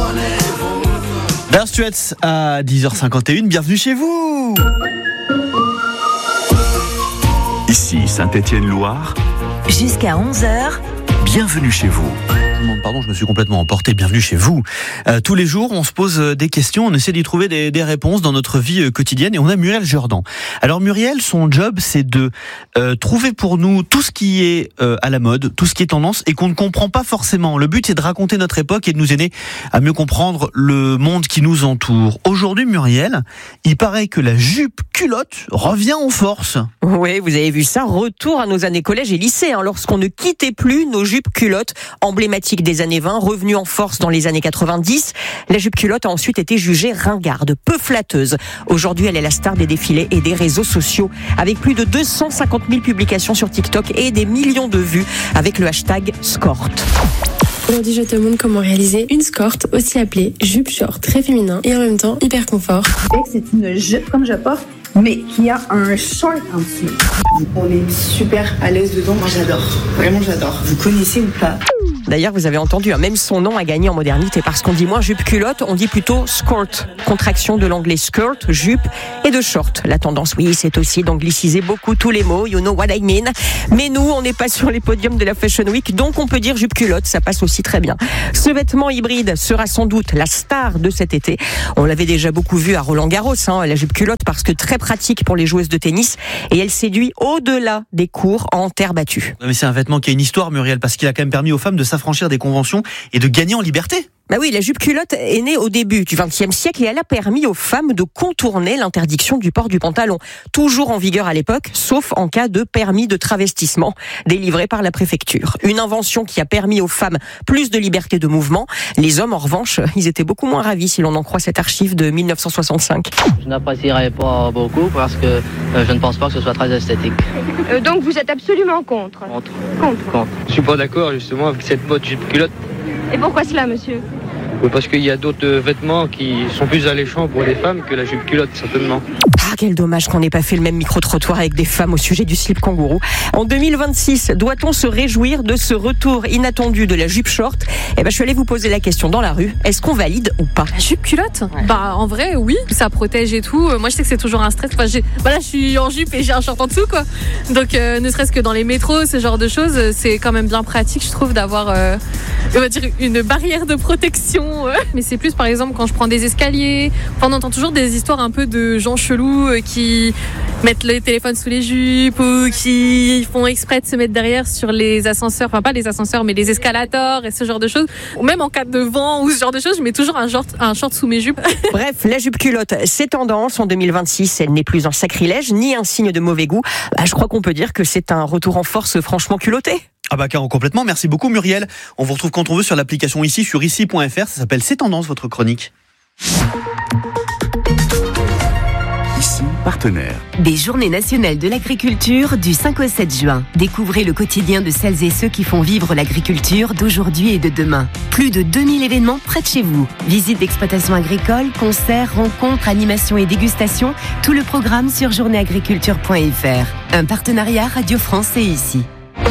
Dire Straits à 10h51, bienvenue chez vous. Ici Saint-Étienne-Loire. Jusqu'à 11h. Bienvenue chez vous. Pardon, je me suis complètement emporté. Bienvenue chez vous. Tous les jours, on se pose des questions, on essaie d'y trouver des réponses dans notre vie quotidienne et on a Muriel Jourdan. Alors Muriel, son job, c'est de trouver pour nous tout ce qui est à la mode, tout ce qui est tendance et qu'on ne comprend pas forcément. Le but, c'est de raconter notre époque et de nous aider à mieux comprendre le monde qui nous entoure. Aujourd'hui, Muriel, il paraît que la jupe culotte revient en force. Oui, vous avez vu ça, retour à nos années collège et lycée, lorsqu'on ne quittait plus nos jupes culottes emblématiques des années 20, revenue en force dans les années 90. La jupe culotte a ensuite été jugée ringarde, peu flatteuse. Aujourd'hui, elle est la star des défilés et des réseaux sociaux, avec plus de 250 000 publications sur TikTok et des millions de vues avec le hashtag Skort. Aujourd'hui, je te montre comment réaliser une skort, aussi appelée jupe short, très féminin et en même temps hyper confort. C'est une jupe comme je porte, mais qui a un short en dessous. On est super à l'aise dedans. Moi, j'adore. Vraiment, j'adore. Vous connaissez ou pas? D'ailleurs, vous avez entendu, même son nom a gagné en modernité parce qu'on dit moins jupe culotte, on dit plutôt skort, contraction de l'anglais skirt, jupe et de short. La tendance, oui, c'est aussi d'angliciser beaucoup tous les mots, you know what I mean. Mais nous, on n'est pas sur les podiums de la Fashion Week, donc on peut dire jupe culotte, ça passe aussi très bien. Ce vêtement hybride sera sans doute la star de cet été. On l'avait déjà beaucoup vu à Roland-Garros, la jupe culotte, parce que très pratique pour les joueuses de tennis et elle séduit au-delà des cours en terre battue. Mais c'est un vêtement qui a une histoire, Muriel, parce qu'il a quand même permis aux femmes de s'affranchir des conventions et de gagner en liberté. Bah oui, la jupe culotte est née au début du XXe siècle et elle a permis aux femmes de contourner l'interdiction du port du pantalon, toujours en vigueur à l'époque, sauf en cas de permis de travestissement délivré par la préfecture. Une invention qui a permis aux femmes plus de liberté de mouvement. Les hommes, en revanche, ils étaient beaucoup moins ravis si l'on en croit cette archive de 1965. Je n'apprécierais pas beaucoup parce que je ne pense pas que ce soit très esthétique. Donc vous êtes absolument contre? Contre. Je suis pas d'accord justement avec cette mode jupe culotte. Et pourquoi cela, monsieur? Parce qu'il y a d'autres vêtements qui sont plus alléchants pour les femmes que la jupe culotte, certainement. Ah, quel dommage qu'on n'ait pas fait le même micro-trottoir avec des femmes au sujet du slip kangourou. En 2026, doit-on se réjouir de ce retour inattendu de la jupe short? Je suis allée vous poser la question dans la rue. Est-ce qu'on valide ou pas? La jupe culotte? Ouais. En vrai, oui. Ça protège et tout. Moi, je sais que c'est toujours un stress. Je suis en jupe et j'ai un short en dessous, quoi. Donc, ne serait-ce que dans les métros, ce genre de choses, c'est quand même bien pratique, je trouve, d'avoir, on va dire, une barrière de protection. Mais c'est plus, par exemple, quand je prends des escaliers. On entend toujours des histoires un peu de gens chelous qui mettent le téléphone sous les jupes ou qui font exprès de se mettre derrière sur les ascenseurs. Enfin, pas les ascenseurs, mais les escalators et ce genre de choses. Ou même en cas de vent ou ce genre de choses, je mets toujours un short sous mes jupes. Bref, la jupe culotte, c'est tendance. En 2026, elle n'est plus un sacrilège ni un signe de mauvais goût. Je crois qu'on peut dire que c'est un retour en force franchement culotté. Ah bah complètement, merci beaucoup Muriel. On vous retrouve quand on veut sur l'application ici, sur ici.fr, ça s'appelle C'est Tendance, votre chronique. Ici, partenaire. Des Journées nationales de l'agriculture du 5 au 7 juin. Découvrez le quotidien de celles et ceux qui font vivre l'agriculture d'aujourd'hui et de demain. Plus de 2000 événements près de chez vous. Visites d'exploitations agricoles, concerts, rencontres, animations et dégustations. Tout le programme sur journéeagriculture.fr. Un partenariat Radio France et ici.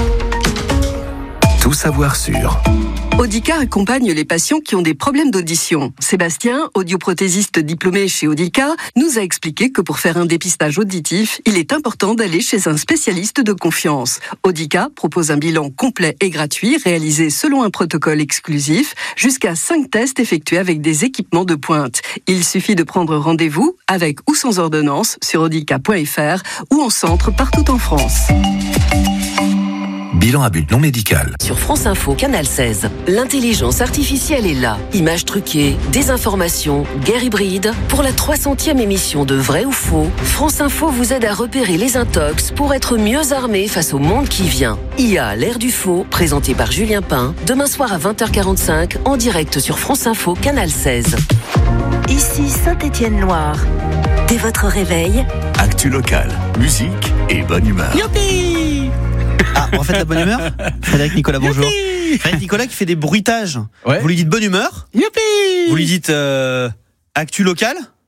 Tout savoir sur. Audica accompagne les patients qui ont des problèmes d'audition. Sébastien, audioprothésiste diplômé chez Audica, nous a expliqué que pour faire un dépistage auditif, il est important d'aller chez un spécialiste de confiance. Audica propose un bilan complet et gratuit réalisé selon un protocole exclusif, jusqu'à 5 tests effectués avec des équipements de pointe. Il suffit de prendre rendez-vous avec ou sans ordonnance sur audica.fr ou en centre partout en France. Bilan à but non médical. Sur France Info, Canal 16, l'intelligence artificielle est là. Images truquées, désinformation, guerre hybride. Pour la 300e émission de Vrai ou Faux, France Info vous aide à repérer les intox pour être mieux armé face au monde qui vient. IA, l'ère du faux, présenté par Julien Pain, demain soir à 20h45, en direct sur France Info, Canal 16. Ici Saint-Étienne-Loire. Dès votre réveil, actu locale, musique et bonne humeur. Youpi! Ah, on refait de la bonne humeur. Frédéric Nicolas, bonjour. Youpi. Frédéric Nicolas qui fait des bruitages. Ouais. Vous lui dites bonne humeur. Youpi. Vous lui dites actu locale.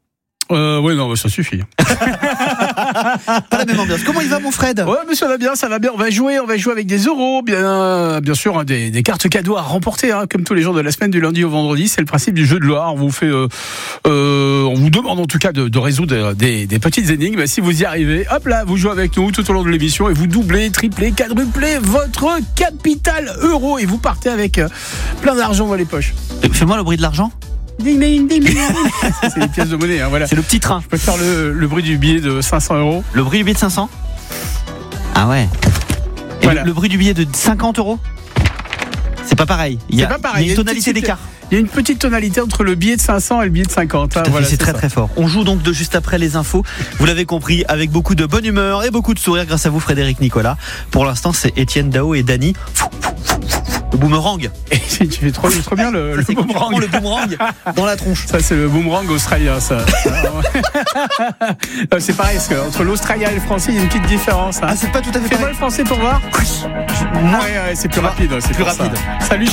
Oui, non, ça suffit. Pas la même ambiance. Comment il va, mon Fred? Ouais, mais ça va bien. On va jouer avec des euros, bien sûr, hein, des cartes cadeaux à remporter, hein, comme tous les jours de la semaine, du lundi au vendredi. C'est le principe du jeu de loi. On vous fait, on vous demande en tout cas de résoudre des petites énigmes. Si vous y arrivez, hop là, vous jouez avec nous tout au long de l'émission et vous doublez, triplez, quadruplez votre capital euro et vous partez avec plein d'argent dans les poches. Fais-moi le bruit de l'argent. Ding, ding, ding, ding. C'est les pièces de monnaie, hein, voilà. C'est le petit train. Je peux faire le bruit du billet de 500 euros. Le bruit du billet de 500? Ah ouais. Et voilà. Le bruit du billet de 50 euros? C'est pas pareil. Il y a une tonalité d'écart. Il y a une petite tonalité entre le billet de 500 et le billet de 50. Hein, voilà, c'est très très fort. On joue donc de juste après les infos. Vous l'avez compris, avec beaucoup de bonne humeur et beaucoup de sourire grâce à vous, Frédéric Nicolas. Pour l'instant, c'est Étienne Dao et Dany. Le boomerang. Et tu fais trop bien le boomerang. Le boomerang dans la tronche. Ça, c'est le boomerang australien, ça. C'est pareil, parce qu'entre l'Australien et le français, il y a une petite différence. Hein. Ah, c'est pas tout à fait pareil. Fais-moi le français pour voir. Ouais, c'est plus rapide. C'est plus rapide. Salut.